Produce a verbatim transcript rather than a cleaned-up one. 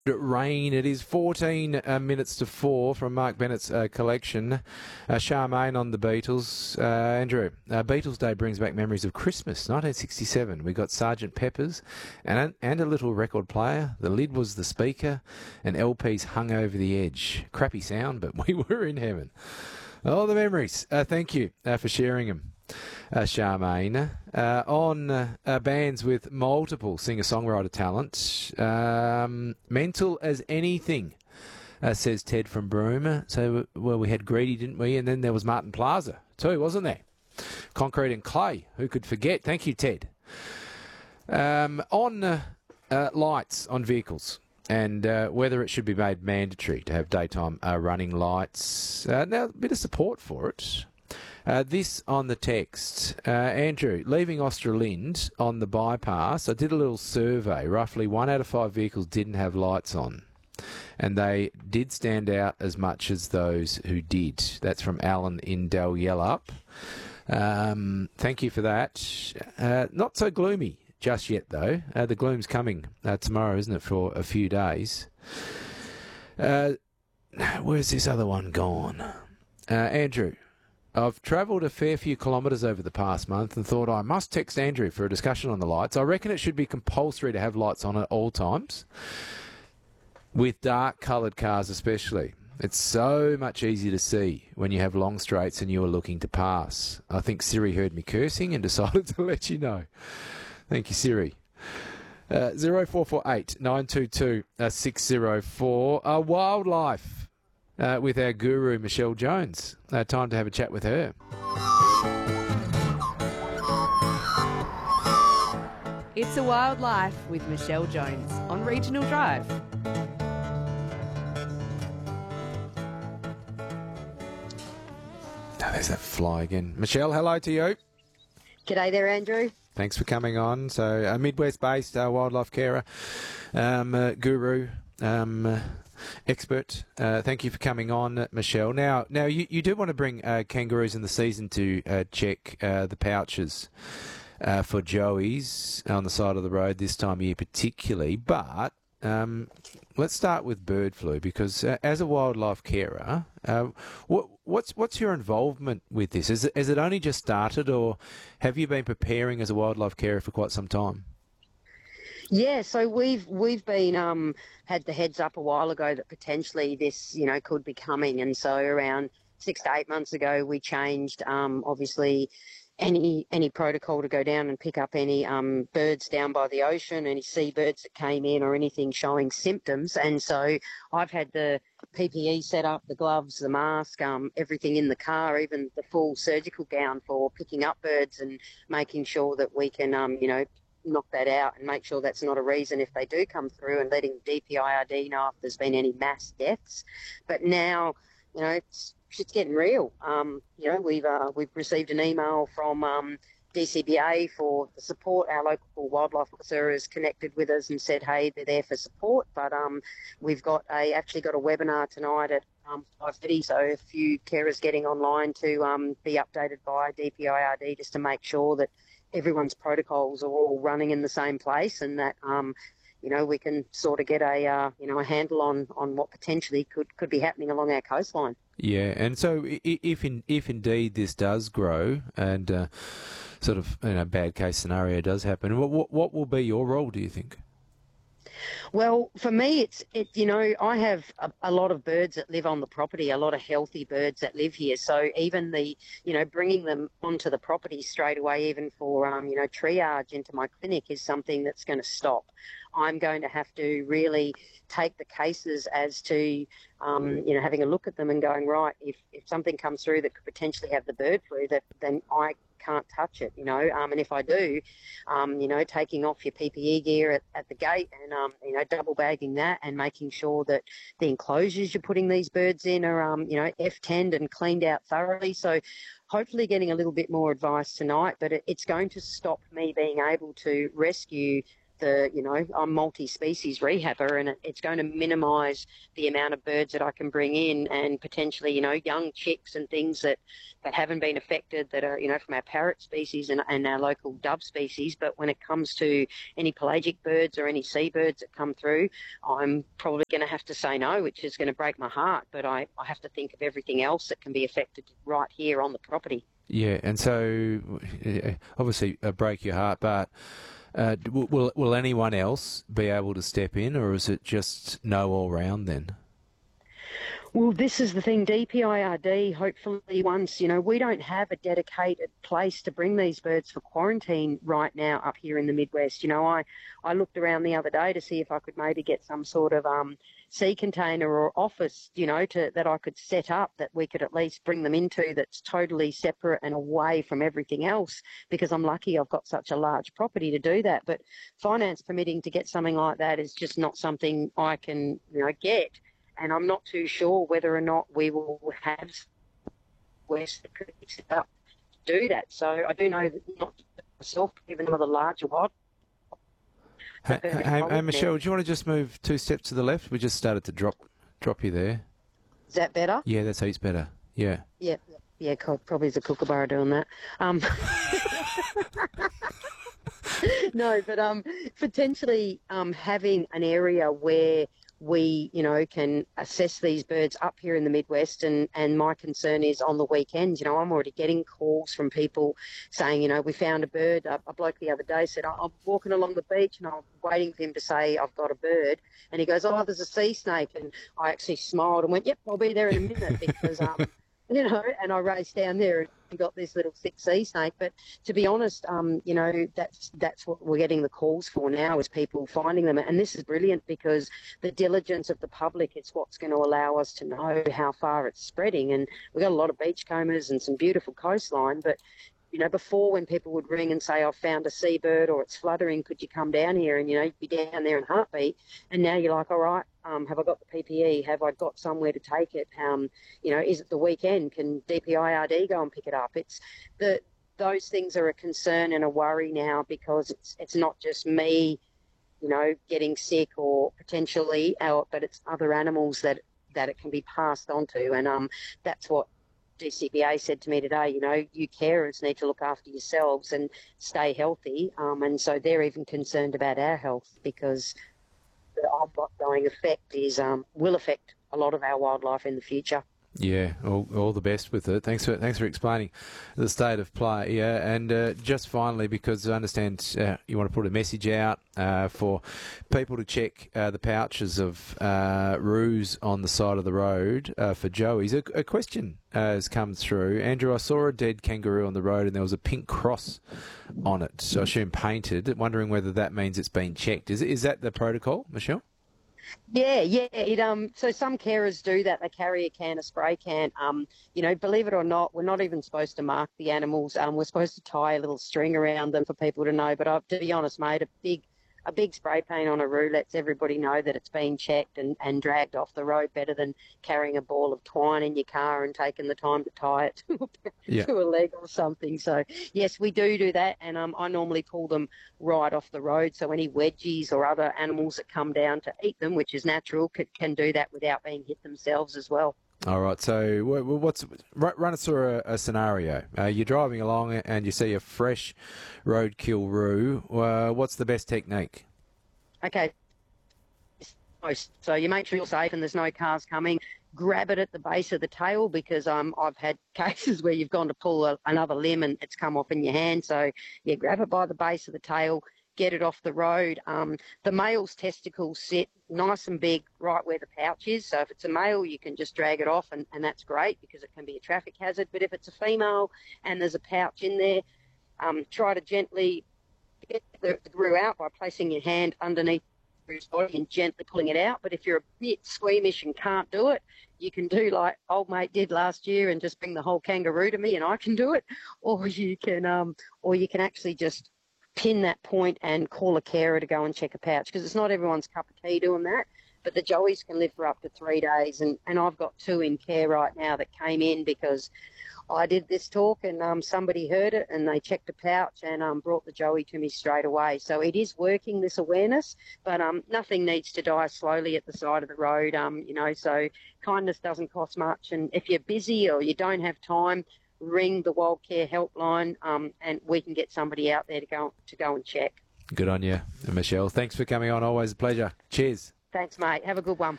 Rain. It is fourteen uh, minutes to four from Mark Bennett's uh, collection. Uh, Charmaine on the Beatles. Uh, Andrew, uh, Beatles Day brings back memories of Christmas, nineteen sixty-seven. We got Sergeant Pepper's and, and a little record player. The lid was the speaker and L Ps hung over the edge. Crappy sound, but we were in heaven. Oh, the memories. Uh, thank you uh, for sharing them. Uh, Charmaine, uh, on uh, uh, bands with multiple singer-songwriter talent, um, mental as anything, uh, says Ted from Broome. So, well, we had Greedy, didn't we? And then there was Martin Plaza too, wasn't there? Concrete and Clay, who could forget? Thank you, Ted. Um, on uh, uh, lights on vehicles and uh, whether it should be made mandatory to have daytime uh, running lights. Uh, now, a bit of support for it. Uh, this on the text. Uh, Andrew, leaving Australind on the bypass, I did a little survey. Roughly one out of five vehicles didn't have lights on. And they did stand out as much as those who did. That's from Alan in Dalyellup. Um, thank you for that. Uh, not so gloomy just yet, though. Uh, the gloom's coming uh, tomorrow, isn't it, for a few days. Uh, where's this other one gone? Uh, Andrew. I've travelled a fair few kilometres over the past month and thought I must text Andrew for a discussion on the lights. I reckon it should be compulsory to have lights on at all times, with dark coloured cars especially. It's so much easier to see when you have long straights and you are looking to pass. I think Siri heard me cursing and decided to let you know. Thank you, Siri. Uh, zero four four eight nine two two six zero four. Uh, wildlife. Uh, with our guru, Michelle Jones. Uh, time to have a chat with her. It's a Wild Life with Michelle Jones on Regional Drive. Oh, there's that fly again. Michelle, hello to you. G'day there, Andrew. Thanks for coming on. So, a Midwest-based uh, wildlife carer, um, uh, guru, um, uh, expert. Uh, thank you for coming on, uh, Michelle. Now, now you, you do want to bring uh, kangaroos in the season to uh, check uh, the pouches uh, for joeys on the side of the road this time of year particularly. But um, let's start with bird flu because uh, as a wildlife carer, uh, what, what's what's your involvement with this? Is it, has it only just started, or have you been preparing as a wildlife carer for quite some time? Yeah, so we've we've been um, had the heads up a while ago that potentially this, you know, could be coming, and so around six to eight months ago we changed, um, obviously, any any protocol to go down and pick up any um, birds down by the ocean, any seabirds that came in or anything showing symptoms, and so I've had the P P E set up, the gloves, the mask, um, everything in the car, even the full surgical gown for picking up birds and making sure that we can, um, you know, knock that out and make sure that's not a reason if they do come through, and letting D P I R D know if there's been any mass deaths. But now, you know, it's, it's getting real. Um, you know, we've uh, we've received an email from um, D C B A for the support. Our local wildlife officer has connected with us and said, hey, they're there for support. But um, we've got a actually got a webinar tonight at um, five thirty, so a few carers getting online to um, be updated by D P I R D just to make sure that everyone's protocols are all running in the same place, and that um, you know, we can sort of get a uh, you know a handle on, on what potentially could, could be happening along our coastline. Yeah, and so if in, if indeed this does grow and uh, sort of, you know, bad case scenario does happen, what, what what will be your role, do you think? Well, for me, it's, it, you know, I have a, a lot of birds that live on the property, a lot of healthy birds that live here. So even the, you know, bringing them onto the property straight away, even for, um, you know, triage into my clinic is something that's going to stop. I'm going to have to really take the cases as to, um, you know, having a look at them and going, right, if, if something comes through that could potentially have the bird flu, that then I can't touch it, you know, um, and if I do, um, you know, taking off your P P E gear at, at the gate and, um, you know, double bagging that and making sure that the enclosures you're putting these birds in are, um, you know, F ten'd and cleaned out thoroughly. So hopefully getting a little bit more advice tonight, but it, it's going to stop me being able to rescue the, you know, I'm multi-species rehabber, and it, it's going to minimise the amount of birds that I can bring in, and potentially, you know, young chicks and things that, that haven't been affected, that are, you know, from our parrot species and, and our local dove species. But when it comes to any pelagic birds or any seabirds that come through, I'm probably going to have to say no, which is going to break my heart. But I, I have to think of everything else that can be affected right here on the property. Yeah, and so obviously uh, break your heart, but uh, will will anyone else be able to step in, or is it just no all round then? Well, this is the thing, D P I R D, hopefully once, you know, we don't have a dedicated place to bring these birds for quarantine right now up here in the Midwest. You know, I, I looked around the other day to see if I could maybe get some sort of um, sea container or office, you know, to, that I could set up that we could at least bring them into, that's totally separate and away from everything else, because I'm lucky I've got such a large property to do that. But finance permitting to get something like that is just not something I can, you know, get. And I'm not too sure whether or not we will have West set up to do that. So I do know that not myself, even some of the larger wild. Hey, hey, hey Michelle, do you want to just move two steps to the left? We just started to drop drop you there. Is that better? Yeah, that's heaps better. Yeah. Yeah, yeah, probably is a kookaburra doing that. Um, no, but um, potentially um, having an area where we, you know, can assess these birds up here in the Midwest. And, and my concern is on the weekends, you know, I'm already getting calls from people saying, you know, we found a bird. A, a bloke the other day said, I'm walking along the beach and I'm waiting for him to say, I've got a bird. And he goes, oh, there's a sea snake. And I actually smiled and went, yep, I'll be there in a minute because, um, you know, and I raced down there and got this little thick sea snake. But to be honest, um, you know, that's that's what we're getting the calls for now, is people finding them. And this is brilliant because the diligence of the public is what's going to allow us to know how far it's spreading. And we've got a lot of beachcombers and some beautiful coastline, but you know, before, when people would ring and say, I've found a seabird or it's fluttering, could you come down here? And, you know, you'd be down there in a heartbeat. And now you're like, all right, um, have I got the P P E? Have I got somewhere to take it? Um, you know, is it the weekend? Can D P I R D go and pick it up? It's the those things are a concern and a worry now, because it's it's not just me, you know, getting sick or potentially, uh, but it's other animals that, that it can be passed on to. And um, that's what D C B A said to me today. You know, you carers need to look after yourselves and stay healthy. Um, and so they're even concerned about our health, because the ongoing effect is um, will affect a lot of our wildlife in the future. Yeah, all, all the best with it. Thanks for thanks for explaining the state of play. Yeah, and uh, just finally, because I understand uh, you want to put a message out uh, for people to check uh, the pouches of uh, roos on the side of the road uh, for joeys. A, a question uh, has come through. Andrew, I saw a dead kangaroo on the road and there was a pink cross on it, so I assume painted. Wondering whether that means it's been checked. Is is that the protocol, Michelle? Yeah, yeah. It um. So some carers do that. They carry a can, a spray can. Um, you know, believe it or not, we're not even supposed to mark the animals. Um, we're supposed to tie a little string around them for people to know. But I've, to be honest, mate, a big, a big spray paint on a roo lets everybody know that it's been checked and, and dragged off the road, better than carrying a ball of twine in your car and taking the time to tie it to, yeah. to a leg or something. So yes, we do do that, and um, I normally pull them right off the road. So any wedgies or other animals that come down to eat them, which is natural, can, can do that without being hit themselves as well. All right. So, what's run us through a, a scenario? Uh, you're driving along and you see a fresh roadkill roo. Uh, what's the best technique? Okay. So you make sure you're safe and there's no cars coming. Grab it at the base of the tail, because um, I've had cases where you've gone to pull a, another limb and it's come off in your hand. So you grab it by the base of the tail, get it off the road. Um, the male's testicles sit nice and big right where the pouch is. So if it's a male, you can just drag it off, and, and that's great because it can be a traffic hazard. But if it's a female and there's a pouch in there, um, try to gently get the, the roo out by placing your hand underneath the roo's body and gently pulling it out. But if you're a bit squeamish and can't do it, you can do like old mate did last year and just bring the whole kangaroo to me and I can do it. Or you can, um, or you can actually just pin that point and call a carer to go and check a pouch, because it's not everyone's cup of tea doing that. but the joeys can live for up to three days. And, and I've got two in care right now that came in because I did this talk and um, somebody heard it and they checked a pouch and um, brought the joey to me straight away. So it is working, this awareness, but um, nothing needs to die slowly at the side of the road, um, you know, so kindness doesn't cost much. And if you're busy or you don't have time, ring the Wildcare helpline um, and we can get somebody out there to go to go and check. Good on you, Michelle. Thanks for coming on. Always a pleasure. Cheers. Thanks, mate. Have a good one.